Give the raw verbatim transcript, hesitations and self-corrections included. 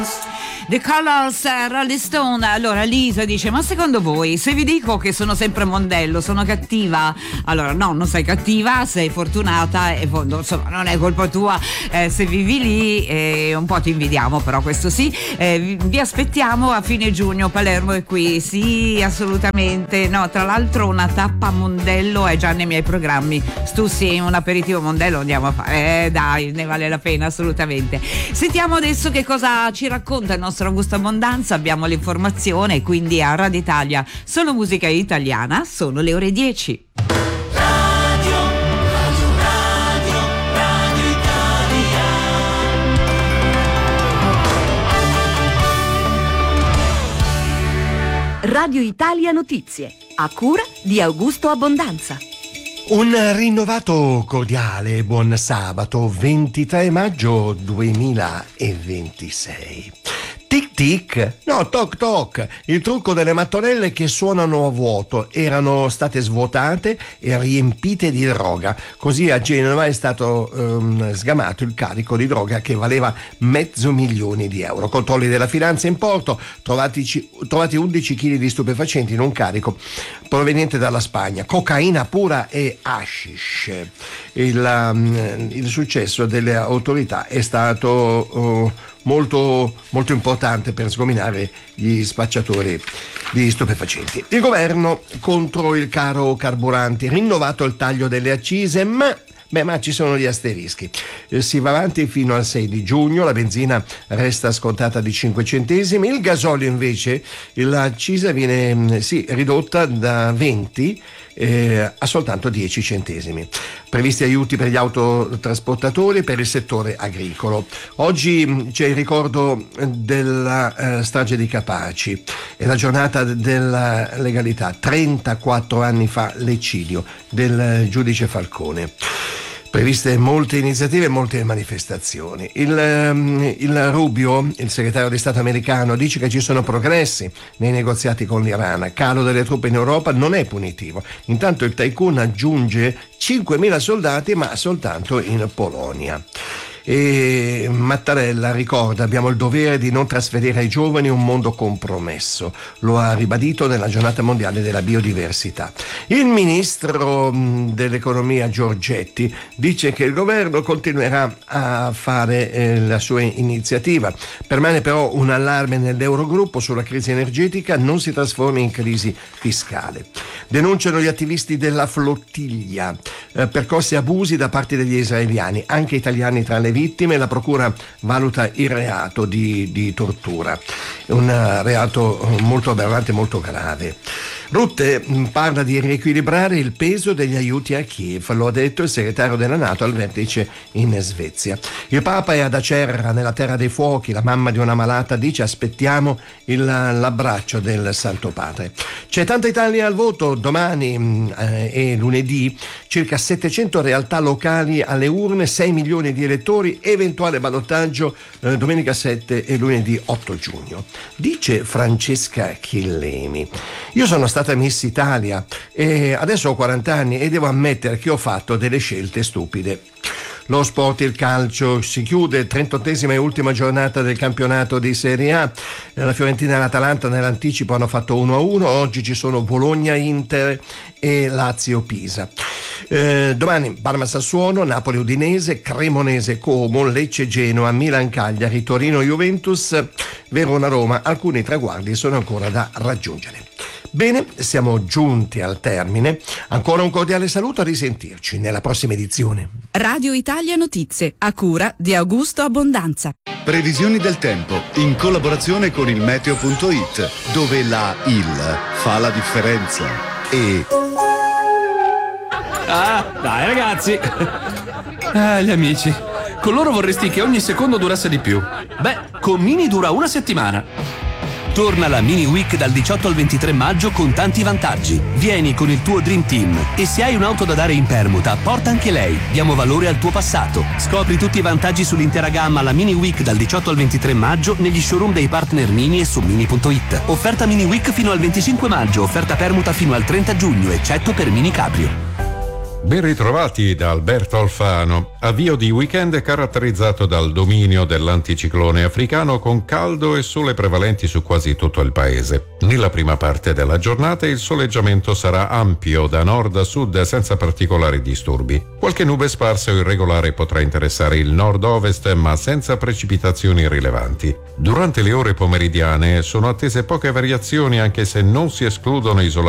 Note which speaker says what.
Speaker 1: The Colors, Rolling Stone. Allora Lisa dice: ma secondo voi, se vi dico che sono sempre Mondello, sono cattiva? Allora no, non sei cattiva, sei fortunata e insomma non è colpa tua, eh, se vivi lì, eh, un po' ti invidiamo, però questo sì. Eh, vi, vi aspettiamo a fine giugno, Palermo è qui, sì, assolutamente. No, tra l'altro una tappa Mondello è già nei miei programmi. Tu sì, un aperitivo Mondello andiamo a fare, eh, dai, ne vale la pena assolutamente. Sentiamo adesso che cosa ci racconta il nostro Augusto Abbondanza. Abbiamo l'informazione, quindi a Radio Italia solo musica italiana. Sono le ore dieci.
Speaker 2: Radio, Radio, Radio, Radio Italia.
Speaker 3: Radio Italia Notizie, a cura di Augusto Abbondanza.
Speaker 4: Un rinnovato cordiale buon sabato ventitré maggio duemilaventisei. Tic tic, no, toc toc, il trucco delle mattonelle che suonano a vuoto, erano state svuotate e riempite di droga. Così a Genova è stato um, sgamato il carico di droga che valeva mezzo milione di euro. Controlli della finanza in porto, trovati, trovati undici chili di stupefacenti in un carico proveniente dalla Spagna, cocaina pura e hashish. Il, um, il successo delle autorità è stato uh, molto, molto importante per sgominare gli spacciatori di stupefacenti. Il governo contro il caro carburanti, rinnovato il taglio delle accise, ma Beh, ma ci sono gli asterischi. Eh, si va avanti fino al sei di giugno, la benzina resta scontata di cinque centesimi, il gasolio invece, l'accisa viene sì, ridotta da venti eh, a soltanto dieci centesimi. Previsti aiuti per gli autotrasportatori e per il settore agricolo. Oggi c'è il ricordo della eh, strage di Capaci, è la giornata della legalità, trentaquattro anni fa l'eccidio del giudice Falcone. Previste molte iniziative e molte manifestazioni. Il, um, il Rubio, il segretario di Stato americano, dice che ci sono progressi nei negoziati con l'Iran. Calo delle truppe in Europa non è punitivo. Intanto il tycoon aggiunge cinquemila soldati, ma soltanto in Polonia. E Mattarella ricorda: abbiamo il dovere di non trasferire ai giovani un mondo compromesso. Lo ha ribadito nella giornata mondiale della biodiversità. Il ministro dell'economia Giorgetti dice che il governo continuerà a fare eh, la sua iniziativa. Permane però un allarme nell'Eurogruppo sulla crisi energetica non si trasformi in crisi fiscale. Denunciano gli attivisti della flottiglia eh, percorsi abusi da parte degli israeliani, anche italiani tra le vittime. La procura valuta il reato di, di tortura, un reato molto aberrante, molto grave. Rutte parla di riequilibrare il peso degli aiuti a Kiev, lo ha detto il segretario della NATO al vertice in Svezia. Il Papa è ad Acerra, nella terra dei fuochi, la mamma di una malata dice: aspettiamo il, l'abbraccio del Santo Padre. C'è tanta Italia al voto domani eh, e lunedì, circa settecento realtà locali alle urne, sei milioni di elettori, eventuale ballottaggio eh, domenica sette e lunedì otto giugno. Dice Francesca Chillemi: io sono stata Miss Italia e adesso ho quaranta anni e devo ammettere che ho fatto delle scelte stupide. Lo sport, il calcio, si chiude, trentottesima e ultima giornata del campionato di Serie A. La Fiorentina e l'Atalanta nell'anticipo hanno fatto uno a uno, oggi ci sono Bologna-Inter e Lazio-Pisa. Eh, domani Parma-Sassuolo, Napoli-Udinese, Cremonese-Como, Lecce-Genoa, Milan-Cagliari, Torino-Juventus, Verona-Roma. Alcuni traguardi sono ancora da raggiungere. Bene, siamo giunti al termine. Ancora un cordiale saluto, a risentirci nella prossima edizione.
Speaker 3: Radio Italia Notizie, a cura di Augusto Abbondanza.
Speaker 5: Previsioni del tempo in collaborazione con il meteo punto it, dove la il fa la differenza. E
Speaker 6: ah, dai ragazzi. Ah, gli amici. Con loro vorresti che ogni secondo durasse di più. Beh, con Mini dura una settimana. Torna la Mini Week dal diciotto al ventitré maggio con tanti vantaggi. Vieni con il tuo Dream Team e se hai un'auto da dare in permuta, porta anche lei. Diamo valore al tuo passato. Scopri tutti i vantaggi sull'intera gamma alla Mini Week dal diciotto al ventitré maggio negli showroom dei partner Mini e su Mini punto it. Offerta Mini Week fino al venticinque maggio, offerta permuta fino al trenta giugno, eccetto per Mini Cabrio.
Speaker 7: Ben ritrovati da Alberto Alfano. Avvio di weekend caratterizzato dal dominio dell'anticiclone africano con caldo e sole prevalenti su quasi tutto il paese. Nella prima parte della giornata il soleggiamento sarà ampio da nord a sud senza particolari disturbi. Qualche nube sparsa o irregolare potrà interessare il nord-ovest ma senza precipitazioni rilevanti. Durante le ore pomeridiane sono attese poche variazioni anche se non si escludono isolati